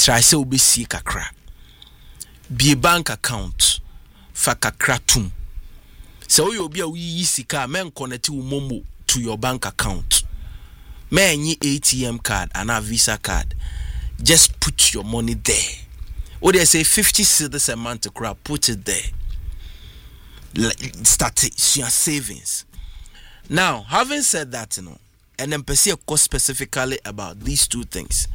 try say obesi kakra be bank account fa kakra tum so you obi a we sika men connect momo to your bank account men ATM card and a Visa card just put your money there. Or they say 50 cedis a month to crap, put it there. Start it, your savings. Now, having said that, and then pursue a course specifically about these two things.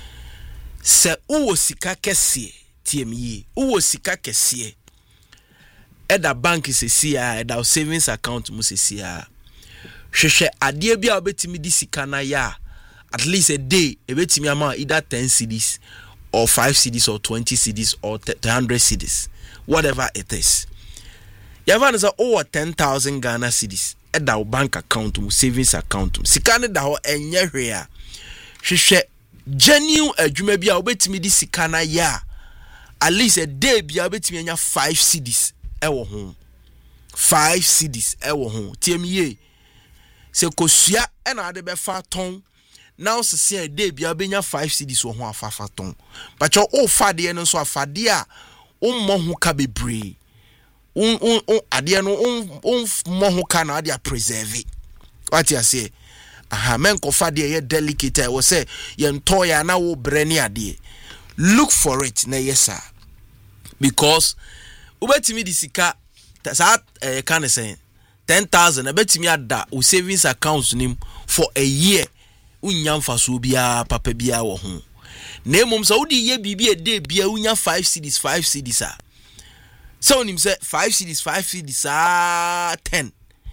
Se uwo sika kesiye TME, uwo sika kesiye. Eda bank is a siya, eda savings account must siya. Sheshe adie bia obetimi di sika na ya. At least a day, obetimi ama either 10 cedis or 5 cedis or 20 cedis or 100 cedis, whatever it is. Yavan is over 10,000 Ghana cedis. Eda bank account, savings account. Sikane da ho enye hwea. Hwehwe genuine adwuma bia obetimi di sika na ya. At least a day bia obetimi anya 5 cedis ewo ho. 5 cedis ewo ho. TME se kosua ena ade be fa ton. Now se a day bia benya 5 cedis wo ho afafa ton. But your o fade no so afade a ummo ho ka bebre. Ade no ummo ho ka na ade preserve. What you say? Aha men ko fade ye delicate I will say ye ntoya na wo breni ade. Look for it na yesa. Because ubetimi di sika sa can say 10,000 ubetimi ada o savings accounts nim for a year. Unya mfaso bia papa bia wo ho. Na emom so udi ye bibi e dey bia unya 5 cedis a. So onim say 5 cedis 10.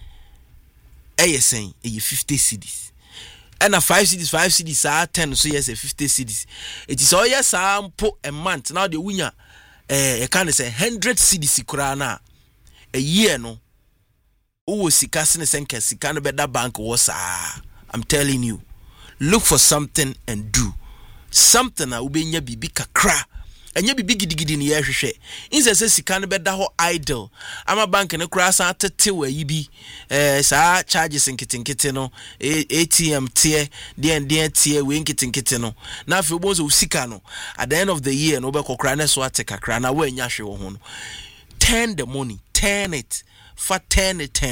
Saying 50 cedis. And a 5 cedis 10 so yes 50 cedis. It is all yes po a month now the unya can say 100 cedis kura na a year no. Uwo sika sene senke sika no beda bank was I'm telling you. Look for something and do something a ubenya bibi kakra enya bibi gidigidi ne yehwehwe inse se sika no beda ho idle ama bank ne kura san tete wa yibi sa charges nkitinkiti no ATM tie den tie we nkitinkiti no na afi obozo sika no at the end of the year no be kokra ne so ate kakra na wa enya hwe wo ho no turn the money turn it for turn it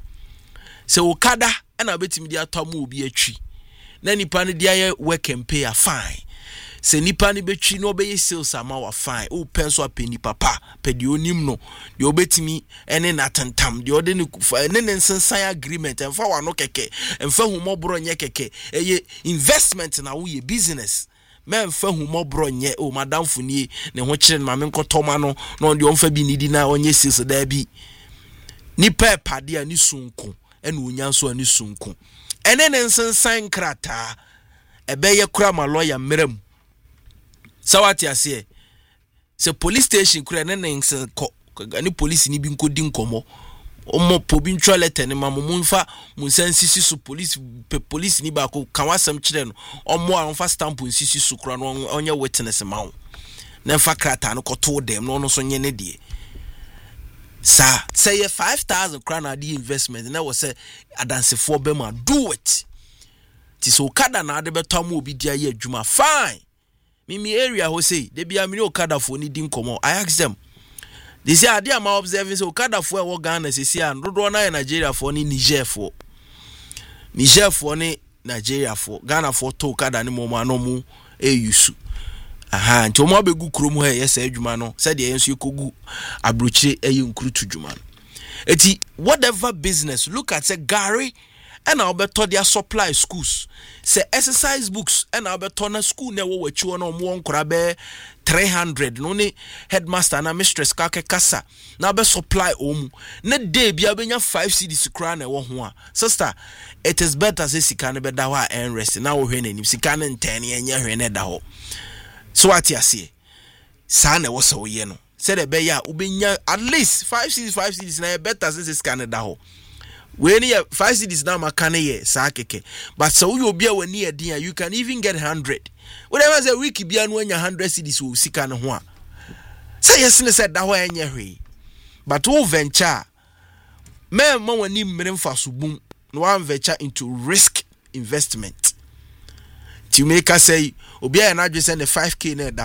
so okada na betimi dia tomu obi atwi na nipa ne dia work and pay a fine. Se nipa ne betwi no be sales ama wa fine. O penso apeni papa, pe di onim no. Di obetimi ene natantam, di ode ne nsensan agreement enfa wa no keke, enfa humobro nye keke. Eye investment na wo ye business. Men fa humobro nye o madam funie ne ho kire ma me nkotoma no no di onfa bi nidi na onye sales da bi. Nipa pade ani sunko, ene onyanso ani sunko. Ene nsensan krata ebeye kura ma lawyer mmerem sawati ase se police station kura ne nsen ko ani police ni bi nkodi nkomo omo pobi ntwa letter ne mamu mfa munsensisi su police ni ba ko kawasam kire no omo a mfa stamp nsisi su kura no onye witness ma na mfa krata no koto dem no so nye ne die sa say 5,000 krana di investment na was say adansefo be ma do it ti so kada na ade beto am obi dia ye adwuma fine mimi area ho say de bia mi okada fo ni di nkomo I ask them they say ade am observing say okada fo e wo Ghana sesi an dodo na Nigeria fo ni Niger fo ni Nigeria fo Ghana fo to okada ni mo ma no mu eyusu aha nti o mo abegu krom ha yes adwuma no said ye enso ekogu abrochire ayi nkuru to dwuma no eti whatever business look at say Gary and I'll be taught their supply schools say exercise books and I'll be taught na school na wo wachi no mo nkora be 300 no ni headmaster na mistress ka kasa na be supply omu na day bia benya 5 cedis kra na wo ho a sister it is better say sika na be da ho a rest na wo hwe na nim sika na ntane enya hwe na da ho. So what you say? Sana was so ye no. Said a beya ubenya at least 5 cities na better since Canada ho. We ni 5 cities na makane ye sa keke. But so you be when near dia you can even get 100. Whatever say week bia no nya 100 cities wo sika no ho a. Say yes ne said da ho enya hwe. But wo venture men ma wani mmere mfa so bum no one venture into risk investment. To make us say obi a na dwe say the 5k na